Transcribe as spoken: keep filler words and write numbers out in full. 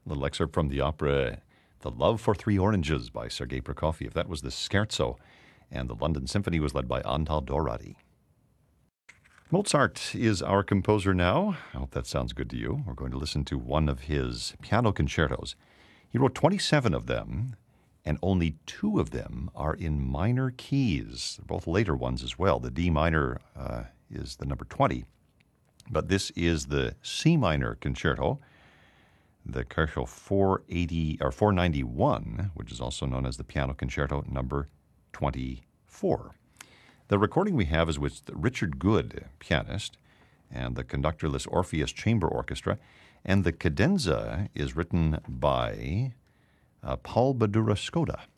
A little excerpt from the opera The Love for Three Oranges by Sergei Prokofiev. That was the scherzo, and the London Symphony was led by Antal Dorati. Mozart is our composer now. I hope that sounds good to you. We're going to listen to one of his piano concertos. He wrote twenty-seven of them, and only two of them are in minor keys. They're both later ones as well. The D minor uh, is the number twenty, but this is the C minor concerto, the Concerto four eighty or four ninety-one, which is also known as the Piano Concerto number twenty-four. The recording we have is with Richard Good, pianist, and the conductorless Orpheus Chamber Orchestra, and the cadenza is written by uh, Paul Badura Skoda.